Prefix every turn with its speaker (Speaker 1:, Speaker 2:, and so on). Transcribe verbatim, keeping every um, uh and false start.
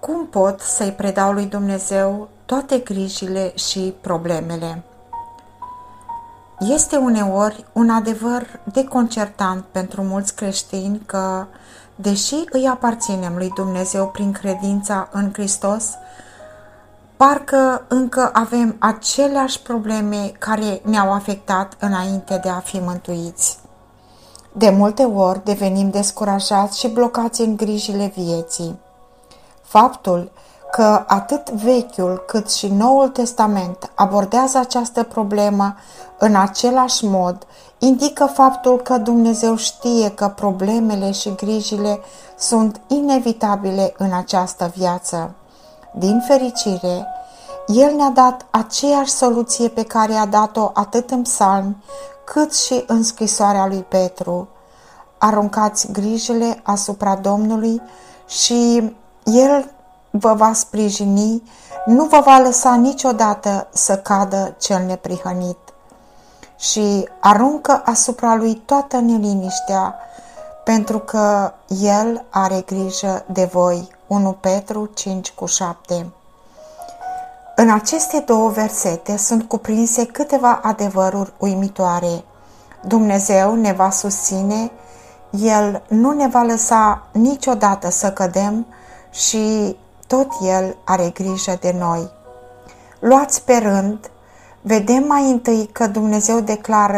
Speaker 1: Cum pot să-i predau lui Dumnezeu toate grijile și problemele? Este uneori un adevăr deconcertant pentru mulți creștini că, deși îi aparținem lui Dumnezeu prin credința în Hristos, parcă încă avem aceleași probleme care ne-au afectat înainte de a fi mântuiți. De multe ori devenim descurajați și blocați în grijile vieții. Faptul că atât Vechiul cât și Noul Testament abordează această problemă în același mod indică faptul că Dumnezeu știe că problemele și grijile sunt inevitabile în această viață. Din fericire, El ne-a dat aceeași soluție pe care a dat-o atât în psalmi cât și în scrisoarea lui Petru. Aruncați grijile asupra Domnului și El vă va sprijini, nu vă va lăsa niciodată să cadă cel neprihănit. Și aruncă asupra lui toată neliniștea, pentru că El are grijă de voi. unu Petru cinci cu șapte. În aceste două versete sunt cuprinse câteva adevăruri uimitoare. Dumnezeu ne va susține, El nu ne va lăsa niciodată să cădem și tot El are grijă de noi. Luați pe rând, vedem mai întâi că Dumnezeu declară